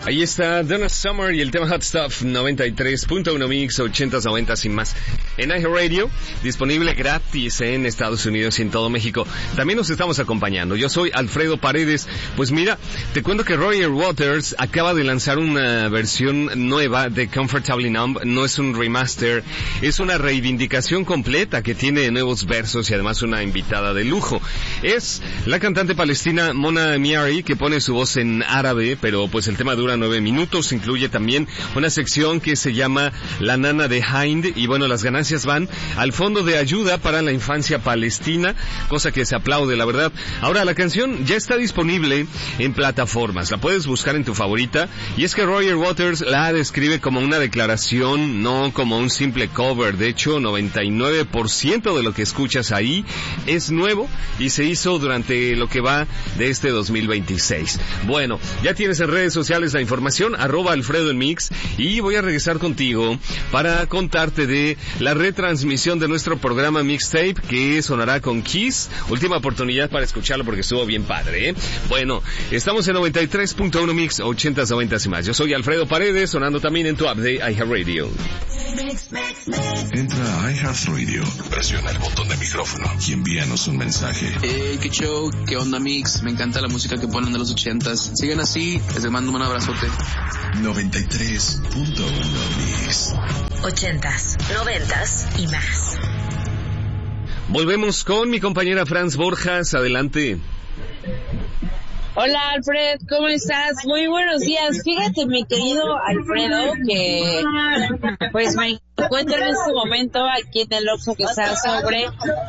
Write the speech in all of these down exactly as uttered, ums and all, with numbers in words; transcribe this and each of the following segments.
Ahí está Donna Summer y el tema Hot Stuff noventa y tres punto uno Mix, ochentas, noventas y más en iHeartRadio, disponible gratis en Estados Unidos y en todo México. También nos estamos acompañando. Yo soy Alfredo Paredes. Pues mira, te cuento que Roger Waters acaba de lanzar una versión nueva de Comfortably Numb. No es un remaster, es una reivindicación completa que tiene nuevos versos y además una invitada de lujo. Es la cantante palestina Mona Miari, que pone su voz en árabe, pero pues el tema dura nueve minutos, incluye también una sección que se llama La Nana de Hind, y bueno, las ganancias van al Fondo de Ayuda para la Infancia Palestina, cosa que se aplaude, la verdad. Ahora, la canción ya está disponible en plataformas, la puedes buscar en tu favorita, y es que Roger Waters la describe como una declaración, no como un simple cover. De hecho, noventa y nueve por ciento de lo que escuchas ahí es nuevo y se hizo durante lo que va de este dos mil veintiséis. Bueno, ya tienes en redes sociales la información, arroba Alfredo en Mix, y voy a regresar contigo para contarte de la retransmisión de nuestro programa Mixtape, que sonará con Kiss. Última oportunidad para escucharlo porque estuvo bien padre, ¿eh? Bueno, estamos en noventa y tres punto uno Mix, ochentas, noventas y más. Yo soy Alfredo Paredes, sonando también en tu app de iHeartRadio. Entra a iHeartRadio, presiona el botón de micrófono y envíanos un mensaje. Hey, qué show, qué onda Mix, me encanta la música que ponen de los ochentas. Sigan así, les mando un abrazote. noventa y tres punto uno Mix. Ochentas, noventas y más. Volvemos con mi compañera Franz Borjas, adelante. Hola Alfred, ¿cómo estás? Muy buenos días. Fíjate, mi querido Alfredo, que pues me encuentro en este momento aquí en el Oxxo que está sobre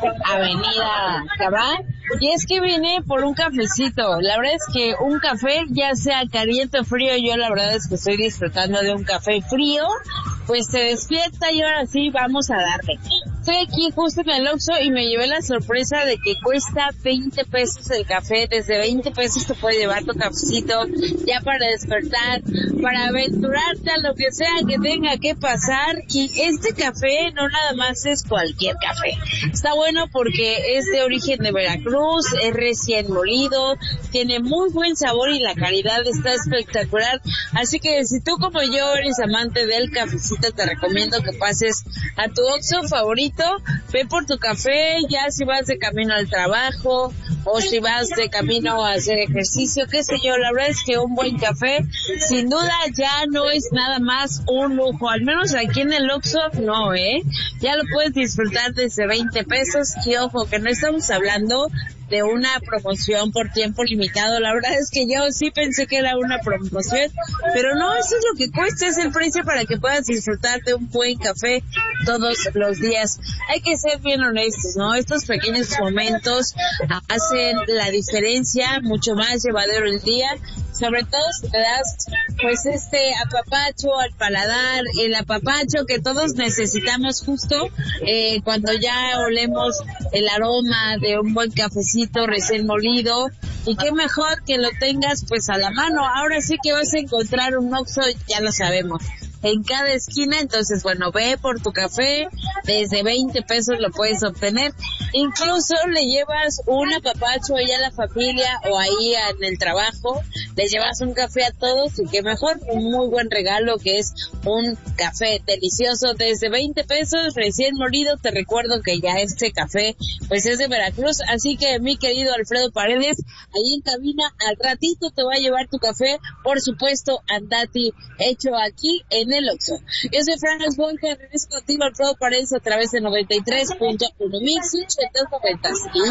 Avenida Cabral, y es que vine por un cafecito. La verdad es que un café, ya sea caliente o frío, yo la verdad es que estoy disfrutando de un café frío, pues se despierta y ahora sí vamos a darle. Estoy aquí justo en el Oxxo y me llevé la sorpresa de que cuesta veinte pesos el café. Desde veinte pesos te puede llevar tu cafecito ya para despertar, para aventurarte a lo que sea que tenga que pasar. Y este café no nada más es cualquier café. Está bueno porque es de origen de Veracruz, es recién molido, tiene muy buen sabor y la calidad está espectacular. Así que si tú como yo eres amante del cafecito, te recomiendo que pases a tu Oxxo favorito. Ve por tu café, ya si vas de camino al trabajo o si vas de camino a hacer ejercicio, qué sé yo. La verdad es que un buen café sin duda ya no es nada más un lujo, al menos aquí en el Oxxo no, eh ya lo puedes disfrutar desde veinte pesos. Y ojo, que no estamos hablando de una promoción por tiempo limitado. La verdad es que yo sí pensé que era una promoción, pero no, eso es lo que cuesta, es el precio para que puedas disfrutar de un buen café todos los días. Hay que ser bien honestos, ¿no? Estos pequeños momentos hacen la diferencia, mucho más llevadero el día, sobre todo si te das pues este apapacho al paladar, el apapacho que todos necesitamos justo eh, cuando ya olemos el aroma de un buen cafecito recién molido. Y qué mejor que lo tengas pues a la mano. Ahora sí que vas a encontrar un Oxxo, ya lo sabemos, en cada esquina. Entonces, bueno, ve por tu café, desde veinte pesos lo puedes obtener. Incluso le llevas un apapacho ahí a la familia o ahí en el trabajo, le llevas un café a todos, y qué mejor, un muy buen regalo que es un café delicioso desde veinte pesos, recién molido. Te recuerdo que ya este café pues es de Veracruz, así que mi querido Alfredo Paredes, ahí en cabina, al ratito te va a llevar tu café, por supuesto, Andati, hecho aquí en el Oxxo. Yo soy Franz Borjas, regreso contigo, Alfredo Paredes, a través de noventa y tres punto uno Mix, ochentas, noventas y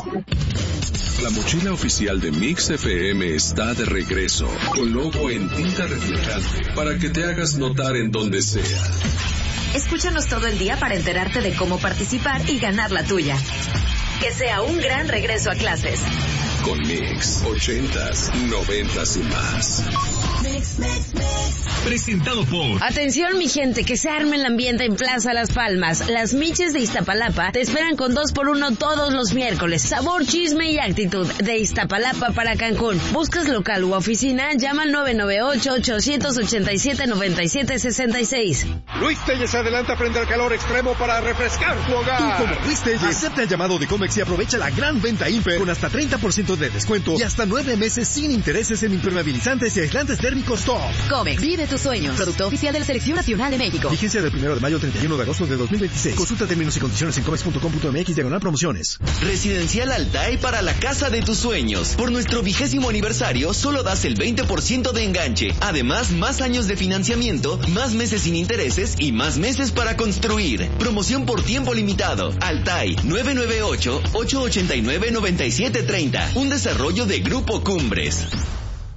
más. La mochila oficial de Mix F M está de regreso, con logo en tinta reflejante, para que te hagas notar en donde sea. Escúchanos todo el día para enterarte de cómo participar y ganar la tuya. Que sea un gran regreso a clases. Con Mix, ochentas, noventas y más. Mix, mix, mix. Presentado por... Atención mi gente, que se arme el ambiente en Plaza Las Palmas. Las Miches de Iztapalapa te esperan con dos por uno todos los miércoles. Sabor, chisme y actitud. De Iztapalapa para Cancún. ¿Buscas local u oficina? Llama al nueve nueve ocho, ocho ocho siete, nueve siete seis seis. Luis Telles adelanta frente al calor extremo para refrescar tu hogar. Tú como Luis Telles, acepta el llamado de Comex y aprovecha la gran venta Imper con hasta treinta por ciento ciento de descuento y hasta nueve meses sin intereses en impermeabilizantes y aislantes térmicos Top. Comex, vive tus sueños. Producto oficial de la Selección Nacional de México. Vigencia del primero de mayo al treinta y uno de agosto de dos mil veintiséis. Consulta términos y condiciones en comex punto com punto mx diagonal promociones. Residencial Altai para la casa de tus sueños. Por nuestro vigésimo aniversario, solo das el veinte por ciento de enganche. Además, más años de financiamiento, más meses sin intereses y más meses para construir. Promoción por tiempo limitado. Altai, nueve nueve ocho, ocho ocho nueve, nueve siete tres cero. Un desarrollo de Grupo Cumbres.